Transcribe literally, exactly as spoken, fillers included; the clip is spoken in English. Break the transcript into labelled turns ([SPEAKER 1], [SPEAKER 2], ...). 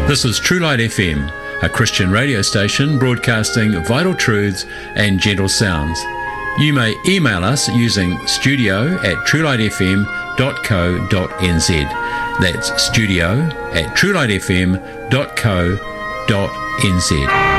[SPEAKER 1] This is True Light F M, a Christian radio station broadcasting vital truths and gentle sounds. You may email us using studio at truelightfm dot co dot n z. That's studio at truelightfm dot co dot n z.